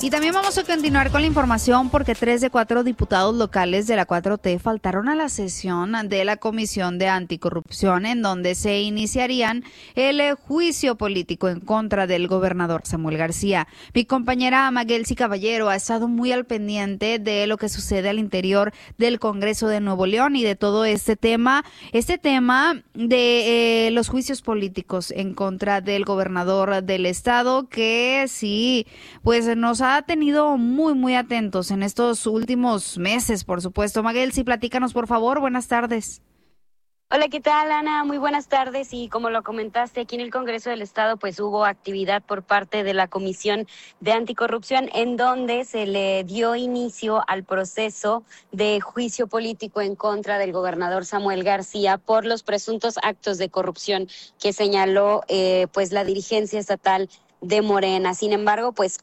Y también vamos a continuar con la información porque 3 de 4 diputados locales de la 4T faltaron a la sesión de la Comisión de Anticorrupción en donde se iniciarían el juicio político en contra del gobernador Samuel García. Mi compañera Maguelsi Caballero ha estado muy al pendiente de lo que sucede al interior del Congreso de Nuevo León y de todo este tema de los juicios políticos en contra del gobernador del estado, que sí, pues nos ha tenido muy atentos en estos últimos meses, por supuesto. Maguelsi, platícanos, por favor. Buenas tardes. Hola, ¿qué tal, Ana? Muy buenas tardes. Y como lo comentaste, aquí en el Congreso del Estado, pues hubo actividad por parte de la Comisión de Anticorrupción, en donde se le dio inicio al proceso de juicio político en contra del gobernador Samuel García por los presuntos actos de corrupción que señaló pues la dirigencia estatal de Morena. Sin embargo, pues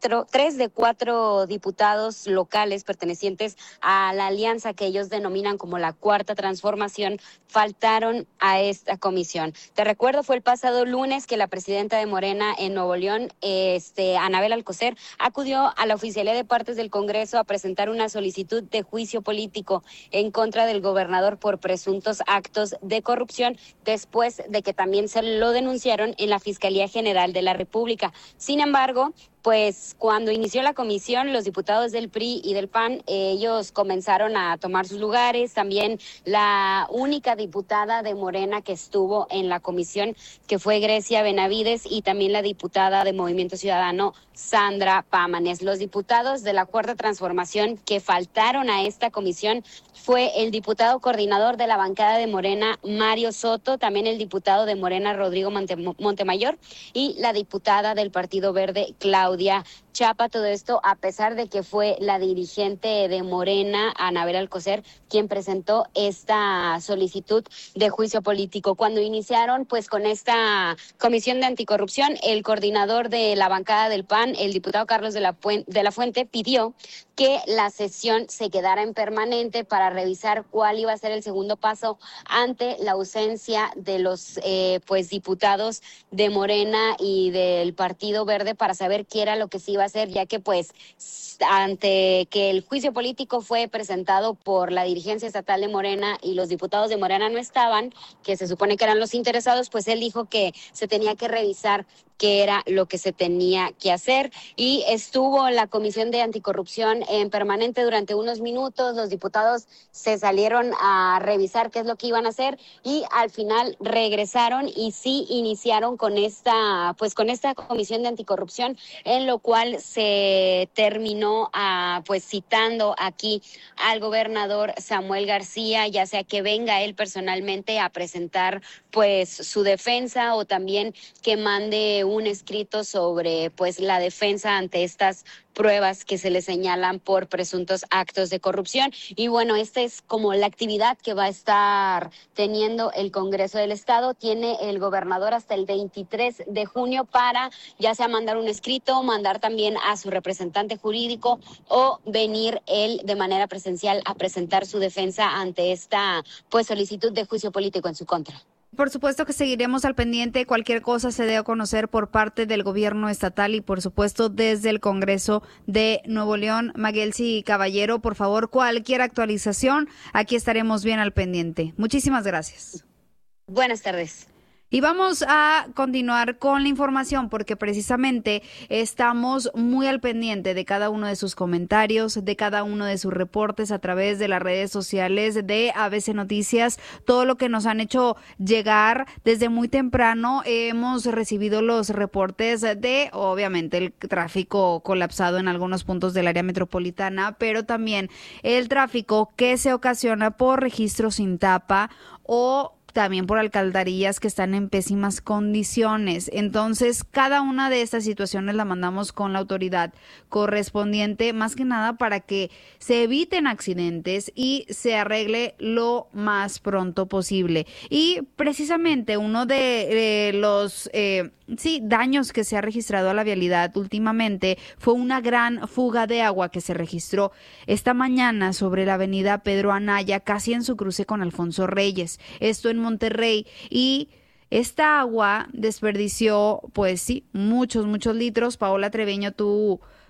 3 de 4 diputados locales pertenecientes a la alianza que ellos denominan como la Cuarta Transformación faltaron a esta comisión. Te recuerdo, fue el pasado lunes que la presidenta de Morena en Nuevo León, Anabel Alcocer, acudió a la Oficialía de Partes del Congreso a presentar una solicitud de juicio político en contra del gobernador por presuntos actos de corrupción, después de que también se lo denunciaron en la Fiscalía General de la República. Sin embargo, pues cuando inició la comisión, los diputados del PRI y del PAN, ellos comenzaron a tomar sus lugares. También la única diputada de Morena que estuvo en la comisión, que fue Grecia Benavides, y también la diputada de Movimiento Ciudadano, Sandra Pámanes. Los diputados de la Cuarta Transformación que faltaron a esta comisión fue el diputado coordinador de la bancada de Morena, Mario Soto, también el diputado de Morena, Rodrigo Montemayor, y la diputada del Partido Verde, Claudia Chapa. Todo esto a pesar de que fue la dirigente de Morena, Anabel Alcocer, quien presentó esta solicitud de juicio político. Cuando iniciaron pues con esta comisión de anticorrupción, el coordinador de la bancada del PAN, el diputado Carlos de la Fuente, pidió que la sesión se quedara en permanente para revisar cuál iba a ser el segundo paso ante la ausencia de los pues diputados de Morena y del Partido Verde, para saber qué era lo que se iba a hacer, ya que pues ante que el juicio político fue presentado por la dirigencia estatal de Morena y los diputados de Morena no estaban, que se supone que eran los interesados, pues él dijo que se tenía que revisar qué era lo que se tenía que hacer, y estuvo la Comisión de Anticorrupción en permanente durante unos minutos. Los diputados se salieron a revisar qué es lo que iban a hacer y al final regresaron y sí iniciaron con esta Comisión de Anticorrupción, en lo cual se terminó pues citando aquí al gobernador Samuel García, ya sea que venga él personalmente a presentar pues su defensa, o también que mande un escrito sobre pues la defensa ante estas pruebas que se le señalan por presuntos actos de corrupción. Y bueno, esta es como la actividad que va a estar teniendo el Congreso del Estado. Tiene el gobernador hasta el 23 de junio para ya sea mandar un escrito, mandar también a su representante jurídico o venir él de manera presencial a presentar su defensa ante esta pues solicitud de juicio político en su contra. Por supuesto que seguiremos al pendiente. Cualquier cosa se dé a conocer por parte del gobierno estatal y, por supuesto, desde el Congreso de Nuevo León. Maguelsi Caballero, por favor, cualquier actualización, aquí estaremos bien al pendiente. Muchísimas gracias. Buenas tardes. Y vamos a continuar con la información porque precisamente estamos muy al pendiente de cada uno de sus comentarios, de cada uno de sus reportes a través de las redes sociales de ABC Noticias, todo lo que nos han hecho llegar desde muy temprano. Hemos recibido los reportes de, obviamente, el tráfico colapsado en algunos puntos del área metropolitana, pero también el tráfico que se ocasiona por registros sin tapa o también por alcantarillas que están en pésimas condiciones. Entonces, cada una de estas situaciones la mandamos con la autoridad correspondiente, más que nada para que se eviten accidentes y se arregle lo más pronto posible. Y precisamente uno de los daños que se ha registrado a la vialidad últimamente fue una gran fuga de agua que se registró esta mañana sobre la avenida Pedro Anaya, casi en su cruce con Alfonso Reyes, esto en Monterrey, y esta agua desperdició, pues sí, muchos litros. Paola Treveño, tú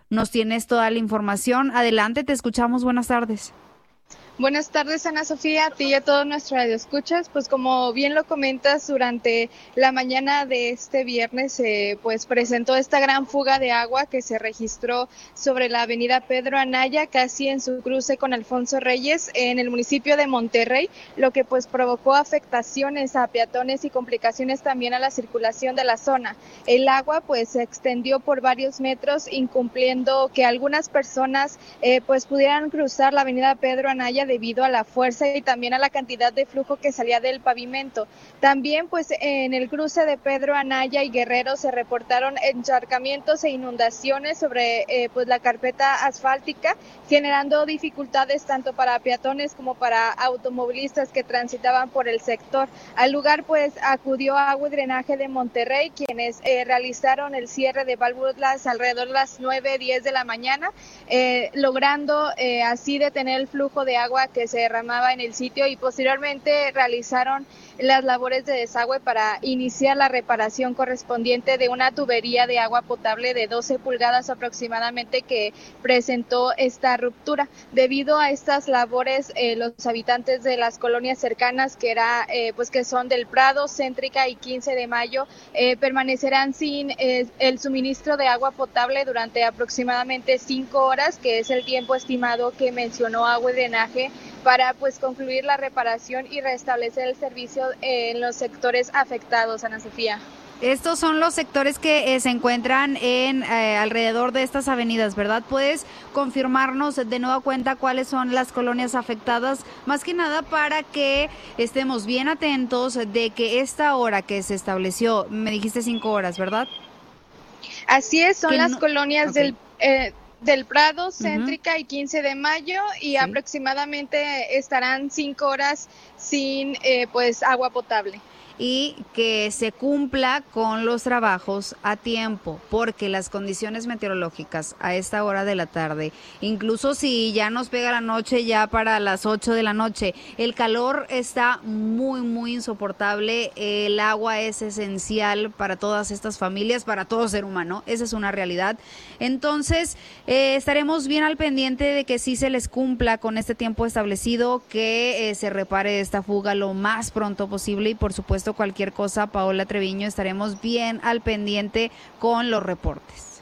nos tienes toda la información. Adelante, te escuchamos. Buenas tardes. Buenas tardes, Ana Sofía, a ti y a todos nuestros radioescuchas. Pues como bien lo comentas, durante la mañana de este viernes se presentó esta gran fuga de agua que se registró sobre la avenida Pedro Anaya, casi en su cruce con Alfonso Reyes, en el municipio de Monterrey, lo que provocó afectaciones a peatones y complicaciones también a la circulación de la zona. El agua se extendió por varios metros, incumpliendo que algunas personas pudieran cruzar la avenida Pedro Anaya debido a la fuerza y también a la cantidad de flujo que salía del pavimento. También en el cruce de Pedro Anaya y Guerrero se reportaron encharcamientos e inundaciones sobre la carpeta asfáltica, generando dificultades tanto para peatones como para automovilistas que transitaban por el sector. Al lugar acudió Agua y Drenaje de Monterrey, quienes realizaron el cierre de válvulas alrededor de las 9:10 de la mañana, logrando así detener el flujo de agua que se derramaba en el sitio, y posteriormente realizaron las labores de desagüe para iniciar la reparación correspondiente de una tubería de agua potable de 12 pulgadas aproximadamente que presentó esta ruptura. Debido a estas labores, los habitantes de las colonias cercanas, que son del Prado, Céntrica y 15 de Mayo, permanecerán sin el suministro de agua potable durante aproximadamente 5 horas, que es el tiempo estimado que mencionó Agua y Drenaje para concluir la reparación y restablecer el servicio en los sectores afectados, Ana Sofía. Estos son los sectores que se encuentran alrededor de estas avenidas, ¿verdad? ¿Puedes confirmarnos de nueva cuenta cuáles son las colonias afectadas? Más que nada para que estemos bien atentos de que esta hora que se estableció, me dijiste 5 horas, ¿verdad? Así es, son las colonias del Prado, Céntrica y 15 de Mayo, y aproximadamente estarán 5 horas sin agua potable. Y que se cumpla con los trabajos a tiempo, porque las condiciones meteorológicas a esta hora de la tarde, incluso si ya nos pega la noche, ya para las 8 de la noche, el calor está muy, muy insoportable. El agua es esencial para todas estas familias, para todo ser humano, esa es una realidad. Entonces, estaremos bien al pendiente de que sí se les cumpla con este tiempo establecido, que se repare esta fuga lo más pronto posible, y por supuesto cualquier cosa, Paola Treviño, estaremos bien al pendiente con los reportes.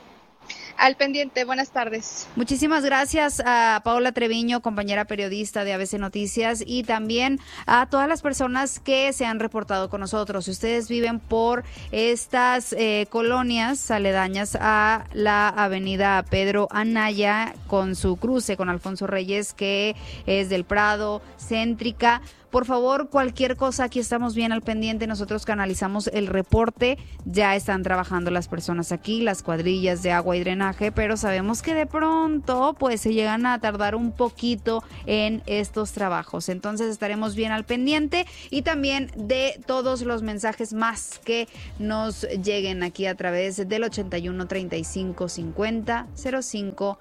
Al pendiente, buenas tardes. Muchísimas gracias a Paola Treviño, compañera periodista de ABC Noticias, y también a todas las personas que se han reportado con nosotros. Si ustedes viven por estas colonias aledañas a la avenida Pedro Anaya, con su cruce con Alfonso Reyes, que es del Prado, Céntrica, por favor, cualquier cosa, aquí estamos bien al pendiente. Nosotros canalizamos el reporte. Ya están trabajando las personas aquí, las cuadrillas de Agua y Drenaje, pero sabemos que de pronto se llegan a tardar un poquito en estos trabajos. Entonces estaremos bien al pendiente, y también de todos los mensajes más que nos lleguen aquí a través del 81 35 50 05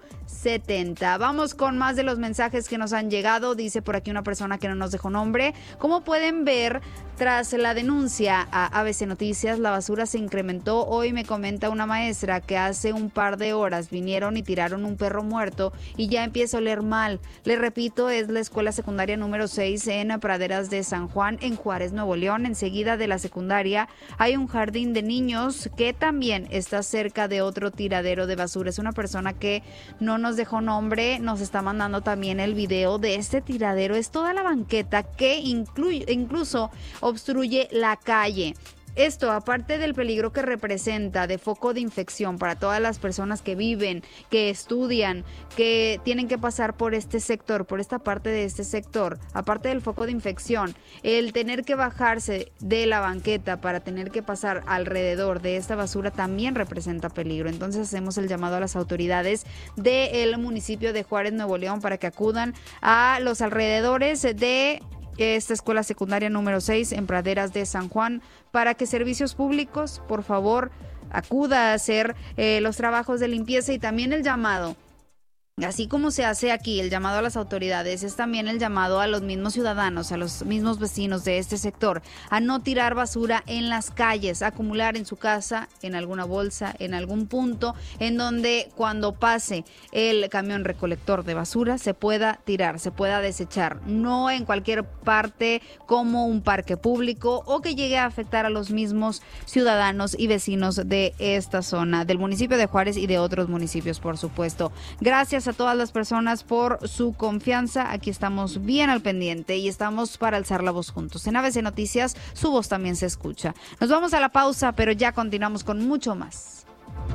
70. Vamos con más de los mensajes que nos han llegado. Dice por aquí una persona que no nos dejó nombre: como pueden ver, tras la denuncia a ABC Noticias, la basura se incrementó. Hoy me comenta una maestra que hace un par de horas vinieron y tiraron un perro muerto y ya empieza a oler mal. Le repito, es la escuela secundaria número 6 en Praderas de San Juan, en Juárez, Nuevo León. Enseguida de la secundaria hay un jardín de niños que también está cerca de otro tiradero de basura. Es una persona que no nos dejó nombre, nos está mandando también el video de este tiradero. Es toda la banqueta que incluso obstruye la calle. Esto, aparte del peligro que representa de foco de infección para todas las personas que viven, que estudian, que tienen que pasar por este sector, por esta parte de este sector, aparte del foco de infección, el tener que bajarse de la banqueta para tener que pasar alrededor de esta basura también representa peligro. Entonces hacemos el llamado a las autoridades del municipio de Juárez, Nuevo León, para que acudan a los alrededores de esta escuela secundaria número 6 en Praderas de San Juan, para que Servicios Públicos, por favor, acuda a hacer los trabajos de limpieza. Y también el llamado Así como se hace aquí el llamado a las autoridades, es también el llamado a los mismos ciudadanos, a los mismos vecinos de este sector, a no tirar basura en las calles, a acumular en su casa, en alguna bolsa, en algún punto, en donde cuando pase el camión recolector de basura se pueda tirar, se pueda desechar, no en cualquier parte como un parque público o que llegue a afectar a los mismos ciudadanos y vecinos de esta zona, del municipio de Juárez y de otros municipios, por supuesto. Gracias a todas las personas por su confianza. Aquí estamos bien al pendiente y estamos para alzar la voz juntos. En ABC Noticias, su voz también se escucha. Nos vamos a la pausa, pero ya continuamos con mucho más.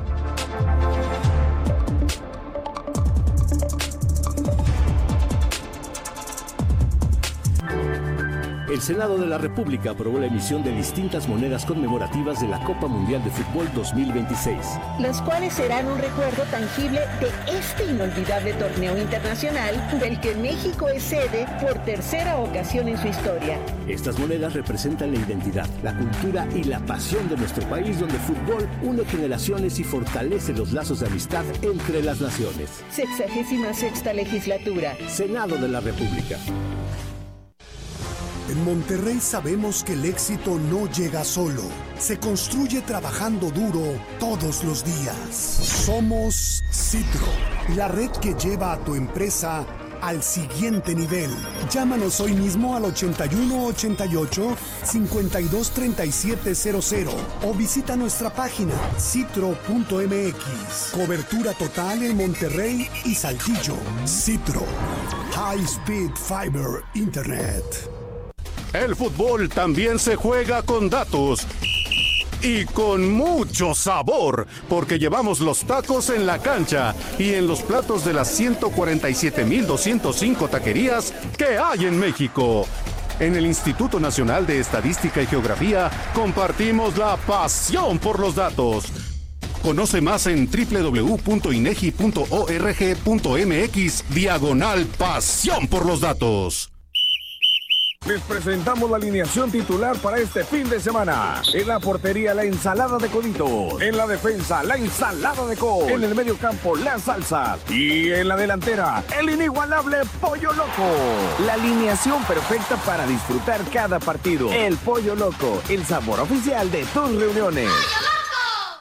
El Senado de la República aprobó la emisión de distintas monedas conmemorativas de la Copa Mundial de Fútbol 2026. Las cuales serán un recuerdo tangible de este inolvidable torneo internacional del que México es sede por tercera ocasión en su historia. Estas monedas representan la identidad, la cultura y la pasión de nuestro país, donde el fútbol une generaciones y fortalece los lazos de amistad entre las naciones. 66ª legislatura. Senado de la República. En Monterrey sabemos que el éxito no llega solo, se construye trabajando duro todos los días. Somos Citro, la red que lleva a tu empresa al siguiente nivel. Llámanos hoy mismo al 8188-523700 o visita nuestra página citro.mx. Cobertura total en Monterrey y Saltillo. Citro, High Speed Fiber Internet. El fútbol también se juega con datos y con mucho sabor, porque llevamos los tacos en la cancha y en los platos de las 147,205 taquerías que hay en México. En el Instituto Nacional de Estadística y Geografía compartimos la pasión por los datos. Conoce más en www.inegi.org.mx/pasión por los datos. Les presentamos la alineación titular para este fin de semana. En la portería, la ensalada de Codito. En la defensa, la ensalada de Col. En el medio campo, la salsa. Y en la delantera, el inigualable Pollo Loco. La alineación perfecta para disfrutar cada partido. El Pollo Loco, el sabor oficial de tus reuniones. ¡Pollo Loco!